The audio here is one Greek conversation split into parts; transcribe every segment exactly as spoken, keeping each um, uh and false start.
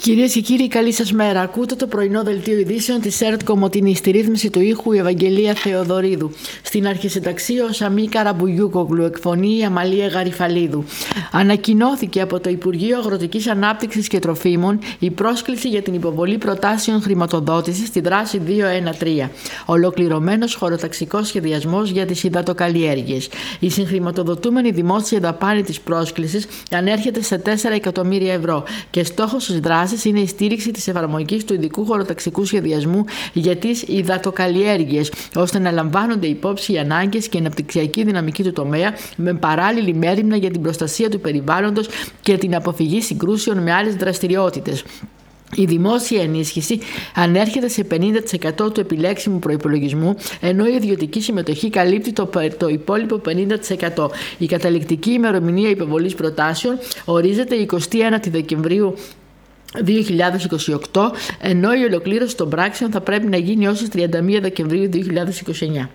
Κυρίες και κύριοι, καλή σας μέρα. Ακούτε το πρωινό δελτίο ειδήσεων της ΕΡΤ Κομοτηνή. Στη ρύθμιση του ήχου η Ευαγγελία Θεοδωρίδου. Στην αρχισυνταξία ο Σαμί Καραμπουγιούκογλου, εκφωνεί η Αμαλία Γαριφαλίδου. Ανακοινώθηκε από το Υπουργείο Αγροτικής Ανάπτυξης και Τροφίμων η πρόσκληση για την υποβολή προτάσεων χρηματοδότησης στη δράση δύο ένα τρία. Ολοκληρωμένος χωροταξικός σχεδιασμός για τις υδατοκαλλιέργειες. Η συγχρηματοδοτούμενη δημόσια δαπάνη της πρόσκλησης ανέρχεται σε τέσσερα εκατομμύρια ευρώ και στόχος της δράσης είναι η στήριξη της εφαρμογής του ειδικού χωροταξικού σχεδιασμού για τις υδατοκαλλιέργειες, ώστε να λαμβάνονται υπόψη οι ανάγκες και η αναπτυξιακή δυναμική του τομέα, με παράλληλη μέριμνα για την προστασία του περιβάλλοντος και την αποφυγή συγκρούσεων με άλλες δραστηριότητες. Η δημόσια ενίσχυση ανέρχεται σε πενήντα τοις εκατό του επιλέξιμου προϋπολογισμού, ενώ η ιδιωτική συμμετοχή καλύπτει το, το υπόλοιπο πενήντα τοις εκατό. Η καταληκτική ημερομηνία υποβολής προτάσεων ορίζεται εικοστή ένατη Δεκεμβρίου δύο χιλιάδες είκοσι οκτώ, ενώ η ολοκλήρωση των πράξεων θα πρέπει να γίνει ως τις τριάντα μία Δεκεμβρίου δύο χιλιάδες είκοσι εννιά.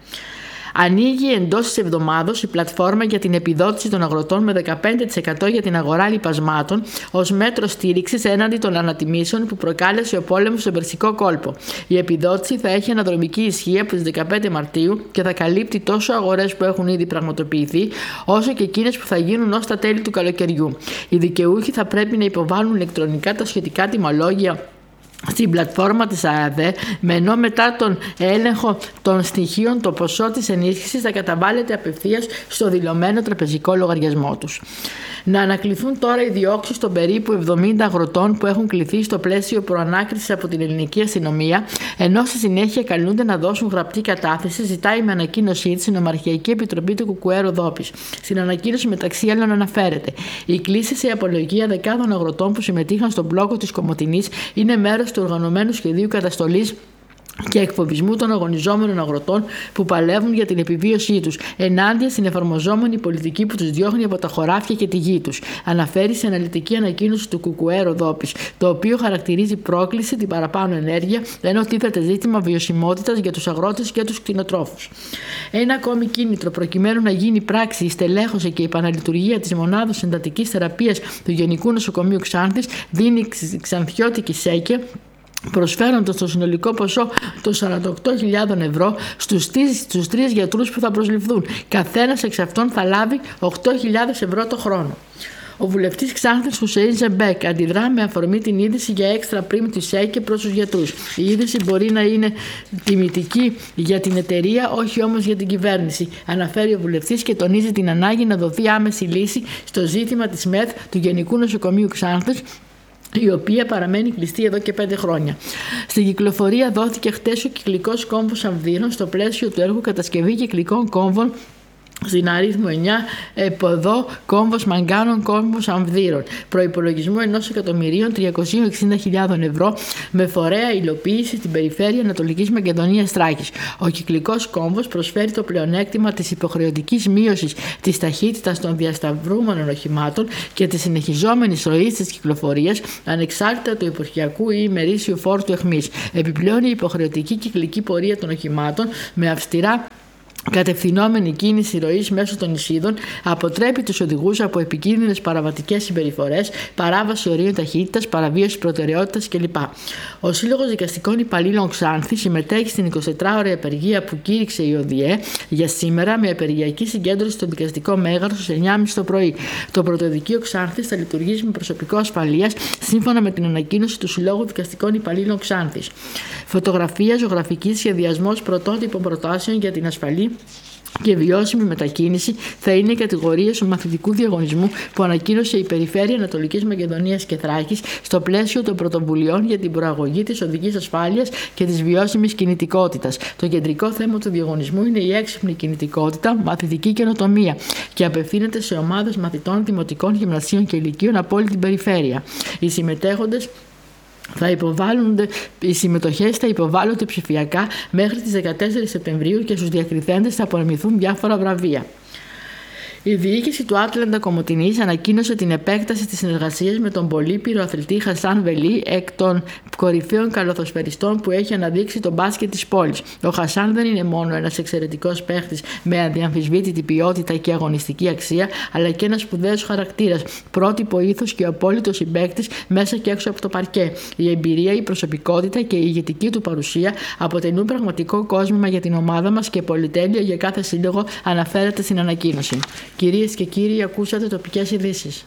Ανοίγει εντός της εβδομάδος η πλατφόρμα για την επιδότηση των αγροτών με δεκαπέντε τοις εκατό για την αγορά λιπασμάτων ως μέτρο στήριξης έναντι των ανατιμήσεων που προκάλεσε ο πόλεμος στον Περσικό κόλπο. Η επιδότηση θα έχει αναδρομική ισχύ από τις δεκαπέντε Μαρτίου και θα καλύπτει τόσο αγορές που έχουν ήδη πραγματοποιηθεί, όσο και εκείνες που θα γίνουν ως τα τέλη του καλοκαιριού. Οι δικαιούχοι θα πρέπει να υποβάλουν ηλεκτρονικά τα σχετικά τιμολόγια στην πλατφόρμα της ΑΕΔΕ, με ενώ μετά τον έλεγχο των στοιχείων το ποσό της ενίσχυσης θα καταβάλλεται απευθείας στο δηλωμένο τραπεζικό λογαριασμό τους. Να ανακληθούν τώρα οι διώξεις των περίπου εβδομήντα αγροτών που έχουν κληθεί στο πλαίσιο προανάκρισης από την ελληνική αστυνομία, ενώ στη συνέχεια καλούνται να δώσουν γραπτή κατάθεση, ζητάει με ανακοίνωσή της η Νομαρχιακή Επιτροπή του ΚΚΕ Ροδόπης. Στην ανακοίνωση μεταξύ άλλων αναφέρεται: η κλήση σε απολογία δεκάδων αγροτών που συμμετείχαν στον μπλόκο της Κομοτηνής είναι μέρος του οργανωμένου σχεδίου καταστολής και εκφοβισμού των αγωνιζόμενων αγροτών που παλεύουν για την επιβίωσή τους, ενάντια στην εφαρμοζόμενη πολιτική που τους διώχνει από τα χωράφια και τη γη τους, αναφέρει σε αναλυτική ανακοίνωση του ΚΚΕ Ροδόπης, το οποίο χαρακτηρίζει πρόκληση την παραπάνω ενέργεια, ενώ τίθεται ζήτημα βιωσιμότητας για τους αγρότες και τους κτηνοτρόφους. Ένα ακόμη κίνητρο προκειμένου να γίνει πράξη η στελέχωση και η επαναλειτουργία της μονάδος εντατικής θεραπείας του Γενικού Νοσοκομείου Ξάνθης δίνει Ξανθιώτικη ΣΕΚΕ, προσφέροντας το συνολικό ποσό των σαράντα οκτώ χιλιάδες ευρώ στους, στους τρεις γιατρούς που θα προσληφθούν. Καθένας εξ αυτών θα λάβει οκτώ χιλιάδες ευρώ το χρόνο. Ο βουλευτής Ξάνθης Χουσέιν Ζεμπέκ αντιδρά με αφορμή την είδηση για έξτρα πριμ της ΣΕΚΕ προς τους γιατρούς. Η είδηση μπορεί να είναι τιμητική για την εταιρεία, όχι όμως για την κυβέρνηση, αναφέρει ο βουλευτής και τονίζει την ανάγκη να δοθεί άμεση λύση στο ζήτημα της ΜΕΘ του Γενικού Νοσοκομείου Ξάνθης, η οποία παραμένει κλειστή εδώ και πέντε χρόνια. Στην κυκλοφορία δόθηκε χτες ο κυκλικός κόμβος Αμβύρων στο πλαίσιο του έργου κατασκευή κυκλικών κόμβων στην αρίθμο εννιά, Εποδό, κόμβος Μαγκάνων, κόμβος Αμβύρων, προϋπολογισμό ενός εκατομμυρίου τριακόσιες εξήντα χιλιάδες ευρώ, με φορέα υλοποίηση στην περιφέρεια Ανατολικής Μακεδονίας Θράκης. Ο κυκλικός κόμβος προσφέρει το πλεονέκτημα της υποχρεωτικής μείωσης της ταχύτητας των διασταυρούμενων οχημάτων και της συνεχιζόμενης ροής της κυκλοφορίας, ανεξάρτητα του εποχιακού ή ημερήσιου φόρτου αιχμής. Επιπλέον, η υποχρεωτική κυκλική πορεία των οχημάτων με αυστηρά κατευθυνόμενη κίνηση ροής μέσω των νησίδων αποτρέπει τους οδηγούς από επικίνδυνες παραβατικές συμπεριφορές, παράβαση ορίων ταχύτητας, παραβίαση προτεραιότητας κλπ. Ο Σύλλογος Δικαστικών Υπαλλήλων Ξάνθη συμμετέχει στην εικοσιτετράωρη απεργία που κήρυξε η ΟΔΙΕ για σήμερα, με απεργιακή συγκέντρωση στο δικαστικό μέγαρο στις εννιά και μισή το πρωί. Το Πρωτοδικείο Ξάνθης θα λειτουργήσει με προσωπικό ασφαλείας, σύμφωνα με την ανακοίνωση του Συλλόγου Δικαστικών Υπαλλήλων Ξάνθης. Φωτογραφία, ζωγραφική, σχεδιασμός πρωτότυπων προτάσεων για την ασφαλή και βιώσιμη μετακίνηση θα είναι οι κατηγορίες του μαθητικού διαγωνισμού που ανακοίνωσε η Περιφέρεια Ανατολικής Μακεδονίας και Θράκης στο πλαίσιο των πρωτοβουλειών για την προαγωγή της οδικής ασφάλειας και της βιώσιμης κινητικότητας. Το κεντρικό θέμα του διαγωνισμού είναι η έξυπνη κινητικότητα, μαθητική καινοτομία και απευθύνεται σε ομάδες μαθητών δημοτικών, γυμνασίων και ηλικίων από όλη την περιφέρεια. Οι συμμετέχοντες Θα υποβάλλονται, οι συμμετοχές θα υποβάλλονται ψηφιακά μέχρι τις δεκατέσσερις Σεπτεμβρίου και στους διακριθέντες θα απονεμηθούν διάφορα βραβεία. Η διοίκηση του Άτλαντα Κομοτηνής ανακοίνωσε την επέκταση της συνεργασίας με τον πολύπειρο αθλητή Χασάν Βελί, εκ των κορυφαίων καλαθοσφαιριστών που έχει αναδείξει το μπάσκετ της πόλης. Ο Χασάν δεν είναι μόνο ένας εξαιρετικός παίχτης με αδιαμφισβήτητη ποιότητα και αγωνιστική αξία, αλλά και ένας σπουδαίος χαρακτήρας, πρότυπο ήθος και απόλυτος συμπαίκτης μέσα και έξω από το παρκέ. Η εμπειρία, η προσωπικότητα και η ηγετική του παρουσία αποτελούν πραγματικό κόσμημα για την ομάδα μας και πολυτέλεια για κάθε σύλλογο, αναφέρεται στην ανακοίνωση. Κυρίες και κύριοι, ακούσατε τοπικές ειδήσεις.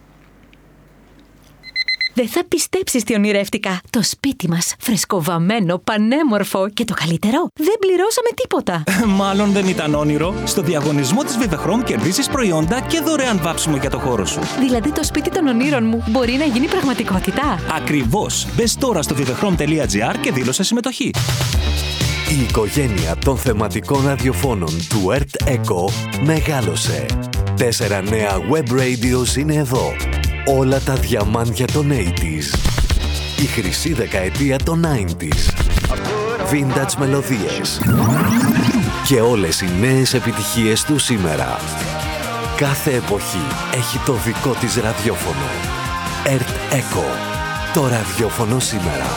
Δεν θα πιστέψεις τι ονειρεύτηκα. Το σπίτι μας, φρεσκοβαμμένο, πανέμορφο και το καλύτερο, δεν πληρώσαμε τίποτα. Μάλλον δεν ήταν όνειρο. Στο διαγωνισμό της Vivechrom κερδίζεις προϊόντα και δωρεάν βάψιμο για το χώρο σου. Δηλαδή το σπίτι των ονείρων μου μπορεί να γίνει πραγματικότητα. Ακριβώς. Μπες τώρα στο vivechrom τελεία gr και δήλωσε συμμετοχή. Η οικογένεια των θεματικών ραδιοφώνων του Earth Echo μεγάλωσε. Τέσσερα νέα web radios είναι εδώ. Όλα τα διαμάντια των ογδόντα. Η χρυσή δεκαετία των ενενήντα. Vintage μελωδίες. Και όλες οι νέες επιτυχίες του σήμερα. Κάθε εποχή έχει το δικό της ραδιόφωνο. Earth Echo. Το ραδιόφωνο σήμερα.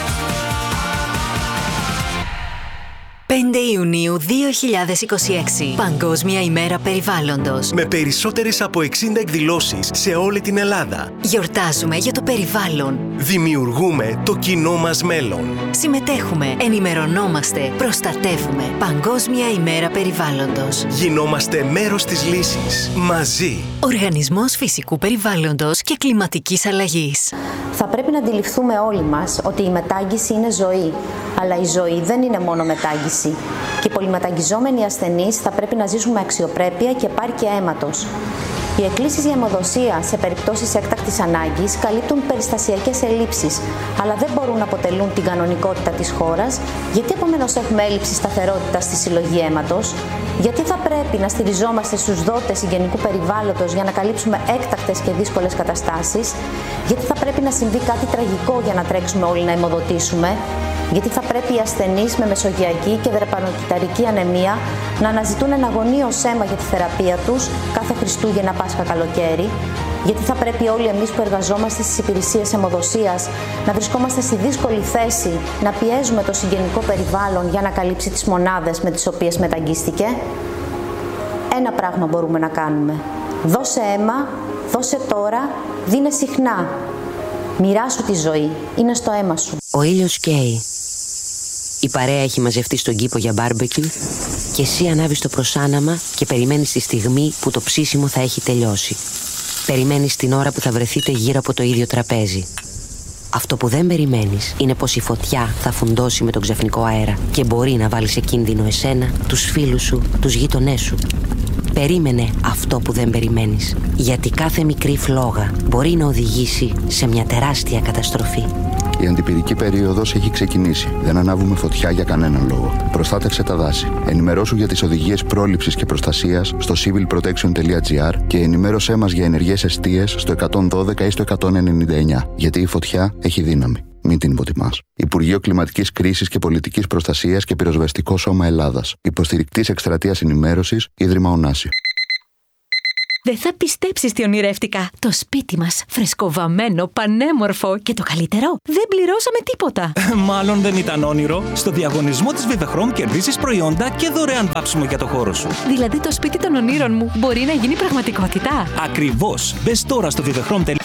πέντε Ιουνίου δύο χιλιάδες είκοσι έξι. Παγκόσμια ημέρα περιβάλλοντος. Με περισσότερες από εξήντα εκδηλώσεις σε όλη την Ελλάδα. Γιορτάζουμε για το περιβάλλον. Δημιουργούμε το κοινό μας μέλλον. Συμμετέχουμε, ενημερωνόμαστε, προστατεύουμε. Παγκόσμια ημέρα περιβάλλοντος. Γινόμαστε μέρος της λύσης. Μαζί. Οργανισμός Φυσικού Περιβάλλοντος και Κλιματικής Αλλαγής. Θα πρέπει να αντιληφθούμε όλοι μας ότι η μετάγγιση είναι ζωή. Αλλά η ζωή δεν είναι μόνο μετάγγιση. Και οι πολυμεταγγιζόμενοι ασθενείς θα πρέπει να ζήσουν με αξιοπρέπεια και επάρκεια αίματος. Οι εκκλήσεις για αιμοδοσία σε περιπτώσεις έκτακτης ανάγκης καλύπτουν περιστασιακές ελλείψεις, αλλά δεν μπορούν να αποτελούν την κανονικότητα της χώρας. Γιατί επομένως έχουμε έλλειψη σταθερότητας στη συλλογή αίματος? Γιατί θα πρέπει να στηριζόμαστε στους δότες συγγενικού περιβάλλοντος για να καλύψουμε έκτακτες και δύσκολες καταστάσεις? Γιατί θα πρέπει να συμβεί κάτι τραγικό για να τρέξουμε όλοι να αιμοδοτήσουμε? Γιατί θα πρέπει οι ασθενείς με μεσογειακή και δρεπανοκυταρική ανεμία να αναζητούν ένα αγωνίως αίμα για τη θεραπεία τους κάθε Χριστούγεννα, Πάσχα, καλοκαίρι? Γιατί θα πρέπει όλοι εμείς που εργαζόμαστε στις υπηρεσίες αιμοδοσίας να βρισκόμαστε στη δύσκολη θέση να πιέζουμε το συγγενικό περιβάλλον για να καλύψει τις μονάδες με τις οποίες μεταγγίστηκε? Ένα πράγμα μπορούμε να κάνουμε. Δώσε αίμα, δώσε τώρα, δίνε συχνά. Μοιράσου τη ζωή, είναι στο αίμα σου. Ο ήλιος καίει. Η παρέα έχει μαζευτεί στον κήπο για μπάρμπεκιου και εσύ ανάβεις το προσάναμα και περιμένεις τη στιγμή που το ψήσιμο θα έχει τελειώσει. Περιμένεις την ώρα που θα βρεθείτε γύρω από το ίδιο τραπέζι. Αυτό που δεν περιμένεις είναι πως η φωτιά θα φουντώσει με τον ξαφνικό αέρα και μπορεί να βάλει σε κίνδυνο εσένα, τους φίλους σου, τους γείτονές σου. Περίμενε αυτό που δεν περιμένεις, γιατί κάθε μικρή φλόγα μπορεί να οδηγήσει σε μια τεράστια καταστροφή. Η αντιπυρική περίοδος έχει ξεκινήσει. Δεν ανάβουμε φωτιά για κανέναν λόγο. Προστάτευσε τα δάση. Ενημερώσου για τις οδηγίες πρόληψης και προστασίας στο civil protection τελεία gr και ενημέρωσέ μας για ενεργές εστίες στο εκατόν δώδεκα ή στο εκατόν ενενήντα εννιά. Γιατί η φωτιά έχει δύναμη. Μην την υποτιμάς. Υπουργείο Κλιματικής Κρίσης και Πολιτικής Προστασίας και Πυροσβεστικό Σώμα Ελλάδας. Υποστηρικτής εκστρατείας ενημέρωσης, Ίδρυμα Ωνάση. Δεν θα πιστέψεις τι ονειρεύτηκα. Το σπίτι μας, φρεσκοβαμμένο, πανέμορφο και το καλύτερο, δεν πληρώσαμε τίποτα. Μάλλον δεν ήταν όνειρο. Στο διαγωνισμό της Vivechrom κερδίζεις προϊόντα και δωρεάν βάψιμο για το χώρο σου. Δηλαδή το σπίτι των ονείρων μου μπορεί να γίνει πραγματικότητα. Ακριβώς. Μπες τώρα στο vivechrom τελεία gr